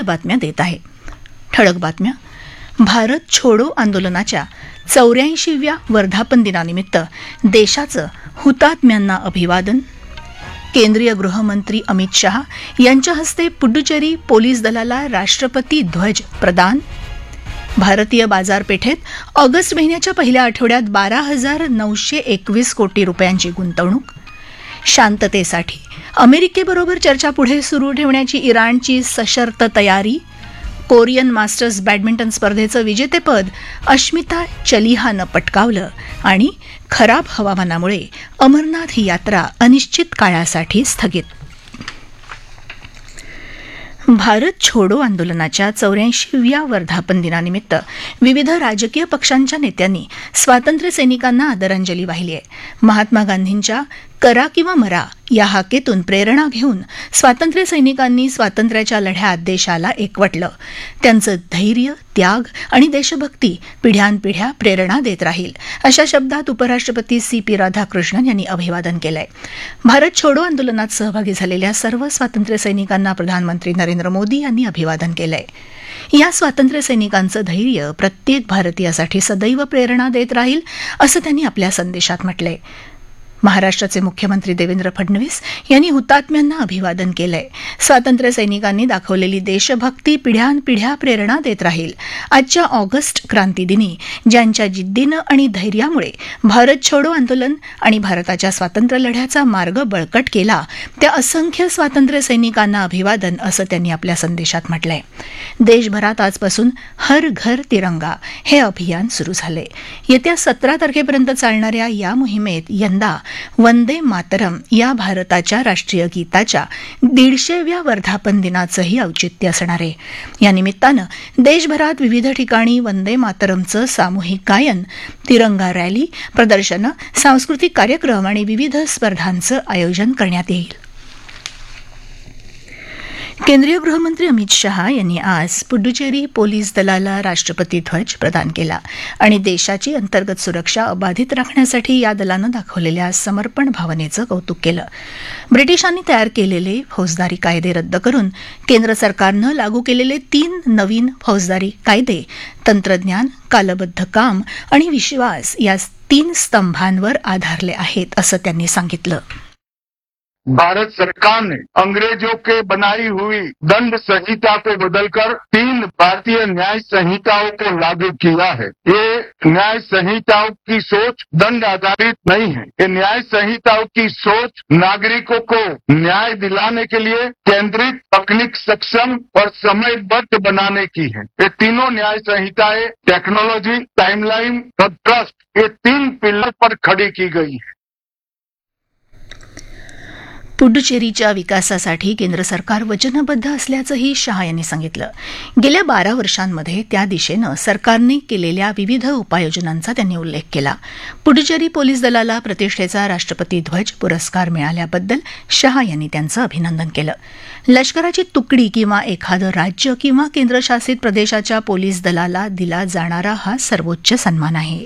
बातम्या देत आहे. ठळक बातम्या. भारत छोडो आंदोलनाच्या 84व्या वर्धापन दिनानिमित्त देशाचं हुतात्म्यांना अभिवादन. केंद्रीय गृहमंत्री अमित शहा यांच्या हस्ते पुडुचेरी पोलीस दलाला राष्ट्रपती ध्वज प्रदान. भारतीय बाजारपेठेत ऑगस्ट महिन्याच्या पहिल्या आठवड्यात 12,921 कोटी रुपयांची गुंतवणूक. शांततेसाठी अमेरिकेबरोबर चर्चा पुढे सुरू ठेवण्याची इराणची सशर्त तयारी. कोरियन मास्टर्स बॅडमिंटन स्पर्धेचं विजेतेपद अश्मिता चलिहानं पटकावलं. आणि खराब हवामानामुळे अमरनाथ यात्रा अनिश्चित काळासाठी स्थगित. भारत छोडो आंदोलनाच्या 84व्या वर्धापन दिनानिमित्त विविध राजकीय पक्षांच्या नेत्यांनी स्वातंत्र्य सैनिकांना आदरांजली वाहिली आहे. महात्मा गांधींच्या करा किंवा मरा या हाकेतून प्रेरणा घेऊन स्वातंत्र्य सैनिकांनी स्वातंत्र्याच्या लढ्यात देशाला एकवटलं. त्यांचं धैर्य, त्याग आणि देशभक्ती पिढ्यानपिढ्या प्रेरणा देत राहील, अशा शब्दात उपराष्ट्रपती CP राधाकृष्णन यांनी अभिवादन केलंय. भारत छोडो आंदोलनात सहभागी झालेल्या सर्व स्वातंत्र्य सैनिकांना प्रधानमंत्री नरेंद्र मोदी यांनी अभिवादन केलंय. या स्वातंत्र्य सैनिकांचं धैर्य प्रत्येक भारतीयासाठी सदैव प्रेरणा देत राहील, असं त्यांनी आपल्या संदेशात म्हटलंय. महाराष्ट्राचे मुख्यमंत्री देवेंद्र फडणवीस यांनी हुतात्म्यांना अभिवादन केलंय. स्वातंत्र्य सैनिकांनी दाखवलेली देशभक्ती पिढ्यानपिढ्या प्रेरणा देत राहील. आजच्या ऑगस्ट क्रांती दिनी ज्यांच्या जिद्दीनं आणि धैर्यामुळे भारत छोडो आंदोलन आणि भारताच्या स्वातंत्र्य लढ्याचा मार्ग बळकट केला, त्या असंख्य स्वातंत्र्य सैनिकांना अभिवादन, असं त्यांनी आपल्या संदेशात म्हटलंय. देशभरात आजपासून हर घर तिरंगा हे अभियान सुरू झालंय. येत्या 17 तारखेपर्यंत चालणाऱ्या या मोहिमेत यंदा वंदे मातरम या भारताच्या राष्ट्रीय गीताच्या 150व्या वर्धापन दिनाचंही औचित्य असणार आहे. या निमित्तानं देशभरात विविध ठिकाणी वंदे मातरमचं सामूहिक गायन, तिरंगा रॅली, प्रदर्शनं, सांस्कृतिक कार्यक्रम आणि विविध स्पर्धांचं आयोजन करण्यात येईल. केंद्रीय गृहमंत्री अमित शहा यांनी आज पुडुचेरी पोलीस दलाला राष्ट्रपती ध्वज प्रदान केला आणि देशाची अंतर्गत सुरक्षा अबाधित राखण्यासाठी या दलानं दाखवलेल्या समर्पण भावनेचं कौतुक केलं. ब्रिटिशांनी तयार केलेले फौजदारी कायदे रद्द करून केंद्र सरकारनं लागू केलेले 3 नवीन फौजदारी कायदे तंत्रज्ञान, कालबद्ध काम आणि विश्वास या 3 स्तंभांवर आधारले आहेत, असं त्यांनी सांगितलं. भारत सरकार ने अंग्रेजों के बनाई हुई दंड संहिता को बदलकर 3 भारतीय न्याय संहिताओं को लागू किया है. ये न्याय संहिताओं की सोच दंड आधारित नहीं है. ये न्याय संहिताओं की सोच नागरिकों को न्याय दिलाने के लिए केंद्रित, तकनीक सक्षम और समयबद्ध बनाने की है. ये तीनों न्याय संहिताएं टेक्नोलॉजी, टाइमलाइन और ट्रस्ट, ये 3 पिलर पर खड़ी की गई है. पुडुचेरीच्या विकासासाठी केंद्र सरकार वचनबद्ध असल्याचंही शहा यांनी सांगितलं. गेल्या 12 वर्षांमध्ये त्या दिशेनं सरकारने केलेल्या विविध उपाययोजनांचा त्यांनी उल्लेख केला. पुडुचेरी पोलीस दलाला प्रतिष्ठेचा राष्ट्रपती ध्वज पुरस्कार मिळाल्याबद्दल शहा यांनी त्यांचं अभिनंदन केलं. लष्कराची तुकडी किंवा एखादं राज्य किंवा केंद्रशासित प्रदेशाच्या पोलीस दलाला दिला जाणारा हा सर्वोच्च सन्मान आहे.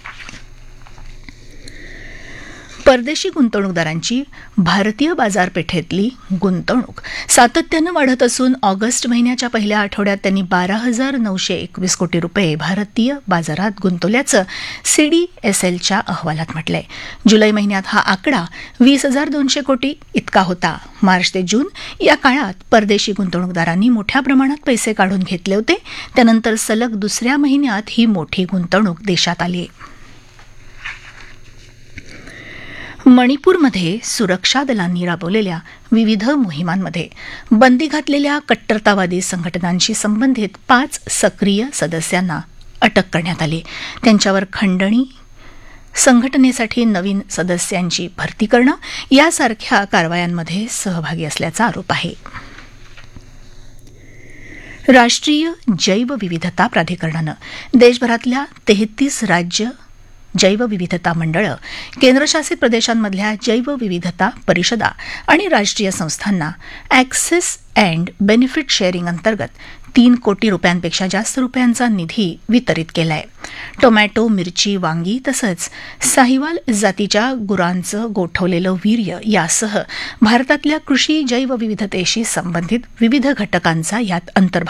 परदेशी गुंतवणूकदारांची भारतीय बाजारपेठेतली गुंतवणूक सातत्यानं वाढत असून ऑगस्ट महिन्याच्या पहिल्या आठवड्यात त्यांनी 12,921 कोटी रुपये भारतीय बाजारात गुंतवल्याचं CDSLच्या अहवालात म्हटलंय. जुलै महिन्यात हा आकडा 20,200 कोटी इतका होता. मार्च ते जून या काळात परदेशी गुंतवणूकदारांनी मोठ्या प्रमाणात पैसे काढून घेतले होते. त्यानंतर सलग दुसऱ्या महिन्यात ही मोठी गुंतवणूक देशात आली. मणिपूरमध्ये सुरक्षा दलांनी राबवलेल्या विविध मोहिमांमध्ये बंदी घातलेल्या कट्टरतावादी संघटनांशी संबंधित 5 सक्रिय सदस्यांना अटक करण्यात आली. त्यांच्यावर खंडणी, संघटनेसाठी नवीन सदस्यांची भरती करणं यासारख्या कारवायांमध्ये सहभागी असल्याचा आरोप आहे. राष्ट्रीय जैवविविधता प्राधिकरणानं देशभरातल्या 33 राज्य जैवविविधता मंडळं, केंद्रशासित प्रदेशांमधल्या जैवविविधता परिषदा आणि राष्ट्रीय संस्थांना ॲक्सेस अँड बेनिफिट शेअरिंग अंतर्गत 3 कोटी रुपयांपेक्षा जास्त रुपयांचा निधी वितरित केला आहे. टोमॅटो, मिरची, वांगी तसंच साहिवाल जातीच्या गुरांचं गोठवलेलं वीर्य यासह भारतातल्या कृषी जैवविविधतेशी संबंधित विविध घटकांचा यात अंतर्भाव